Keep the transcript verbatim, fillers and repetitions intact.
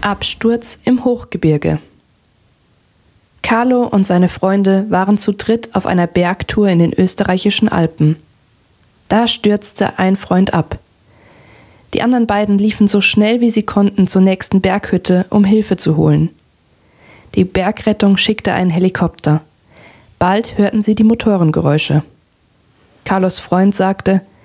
Absturz im Hochgebirge. Carlo und seine Freunde waren zu dritt auf einer Bergtour in den österreichischen Alpen. Da stürzte ein Freund ab. Die anderen beiden liefen so schnell wie sie konnten zur nächsten Berghütte, um Hilfe zu holen. Die Bergrettung schickte einen Helikopter. Bald hörten sie die Motorengeräusche. Carlos Freund sagte: